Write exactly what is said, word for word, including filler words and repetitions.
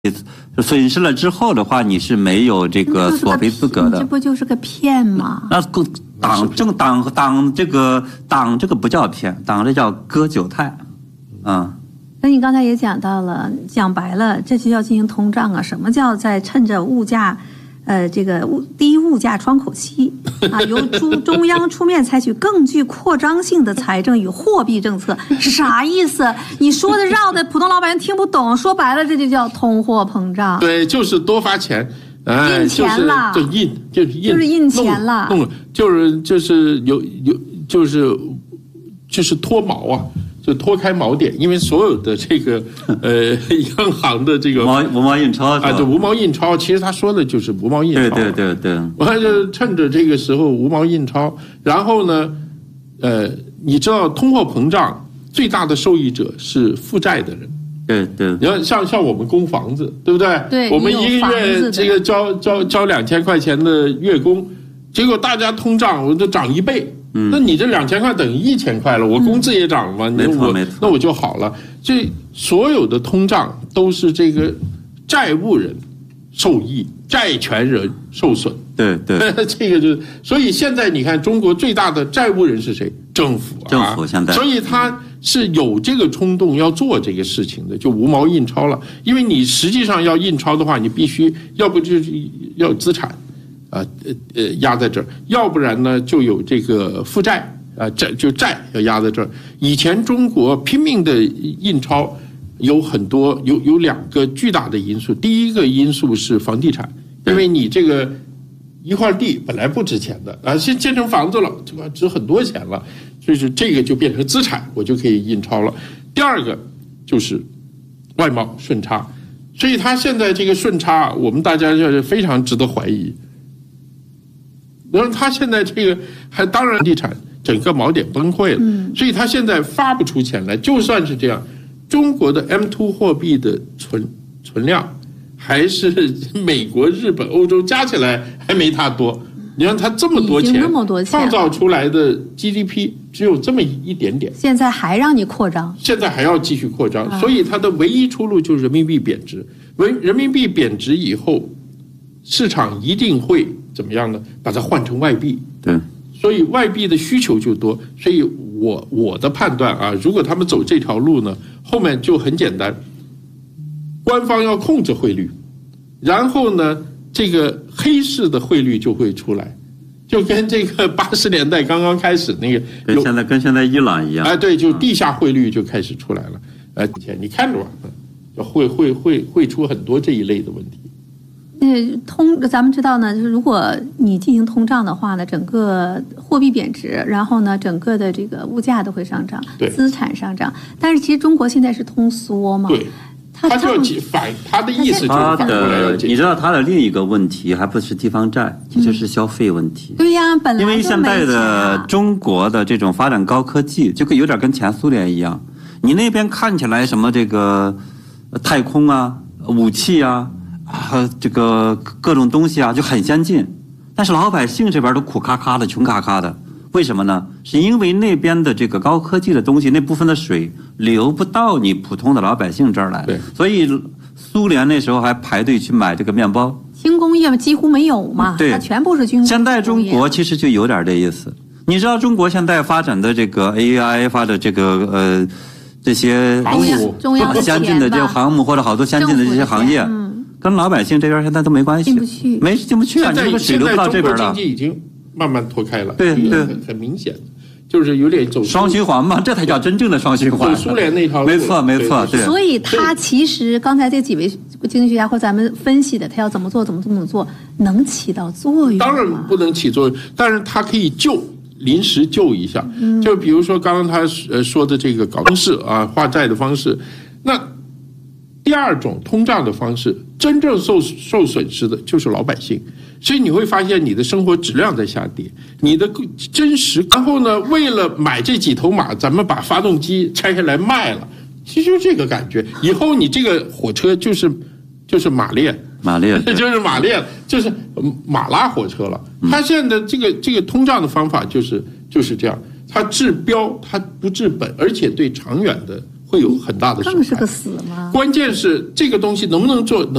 损失了之后的话，你是没有这个索赔资格的。 这不就是个骗吗？ 那党政党党这个党这个不叫骗，党这叫割韭菜，啊。 那你刚才也讲到了，讲白了，这就要进行通胀啊！什么叫在趁着物价，呃，这个物低物价窗口期啊，由中中央出面采取更具扩张性的财政与货币政策，啥意思？你说的绕的普通老百姓听不懂，说白了这就叫通货膨胀。 对，就是多发钱， 呃、印钱了， 就印就是印， 就是印钱了， 弄就是就是有有就是就是脱毛啊。就脱开锚点，因为所有的这个呃央行的这个无毛印钞啊，对无毛印钞，其实他说的就是无毛印钞。 对对对对， 完就趁着这个时候无毛印钞，然后呢，呃，你知道通货膨胀最大的受益者是负债的人。 对对， 你看像像我们供房子，对不对？ 对， 我们一个月这个交交交两千块钱的月供，结果大家通胀我都涨一倍。 嗯， 那你这两千块等于一千块了，我工资也涨了嘛， 没错没错， 那我就好了。这所有的通胀都是这个债务人受益，债权人受损。 对对， 这个就所以现在你看，中国最大的债务人是谁？政府啊， 政府现在， 所以他是有这个冲动要做这个事情的，就无毛印钞了。因为你实际上要印钞的话，你必须要不就是要有资产。啊呃呃压在这儿，要不然呢就有这个负债啊债就债要压在这儿。以前中国拼命的印钞，有很多有有两个巨大的因素。第一个因素是房地产，因为你这个一块地本来不值钱的啊，现建成房子了，这个值很多钱了，所以说这个就变成资产，我就可以印钞了。第二个就是外贸顺差，所以它现在这个顺差，我们大家就是非常值得怀疑。然后他现在这个还当然地产整个锚点崩溃了，嗯，所以他现在发不出钱来。就算是这样，中国的 M 二 货币的存存量还是美国、日本、欧洲加起来还没他多。你看他这么多钱， 那么多钱创造出来的 G D P 只有这么一点点， 现在还让你扩张， 现在还要继续扩张，所以它的唯一出路就是人民币贬值。人人民币贬值以后，市场一定会怎么样呢？把它换成外币， 对， 所以外币的需求就多。所以我我的判断啊，如果他们走这条路呢，后面就很简单，官方要控制汇率，然后呢，这个黑市的汇率就会出来，就跟这个八十年代刚刚开始那个， 跟现在跟现在伊朗一样， 哎，对，就地下汇率就开始出来了，哎，你看着吧，就会会会会出很多这一类的问题。 那通，咱们知道呢，就是如果你进行通胀的话呢，整个货币贬值，然后呢，整个的这个物价都会上涨，资产上涨。但是其实中国现在是通缩嘛， 对，他就反他的意思就是反过来要， 你知道他的另一个问题还不是地方债，其实是消费问题。 嗯、对呀，本来因为现在的中国的这种发展高科技，就有点跟前苏联一样，你那边看起来什么这个太空啊、武器啊。和这个各种东西啊就很先进，但是老百姓这边都苦咔咔的、穷咔咔的，为什么呢？是因为那边的这个高科技的东西，那部分的水流不到你普通的老百姓这儿来，所以苏联那时候还排队去买这个面包。 轻工业几乎没有嘛， 对， 它全部是军工业。 现在中国其实就有点这意思。你知道中国现在发展的这个 A I 发的这个呃这些航母、 先进的这个航母或者好多先进的这些行业。跟老百姓这边现在都没关系， 进不去， 没进不去啊！你这个水流不到这边了。 现在中国经济已经慢慢脱开了， 对对， 很很明显，就是有点走双循环嘛，这才叫真正的双循环。 走苏联那套路， 没错没错，对。 所以他其实刚才这几位经济学家或咱们分析的，他要怎么做，怎么怎么做，能起到作用。 当然不能起作用，但是他可以救。临时救一下，就比如说刚刚他呃说的这个搞方式啊，化债的方式，那。第二种通胀的方式，真正受受损失的就是老百姓，所以你会发现你的生活质量在下跌，你的真实。然后呢，为了买这几头马，咱们把发动机拆下来卖了，其实就这个感觉。以后你这个火车就是就是马列， 马列就是马列，就是马拉火车了。它现在这个这个通胀的方法就是就是这样，它治标，它不治本，而且对长远的。会有很大的伤害， 更是个死吗？ 关键是这个东西能不能做？能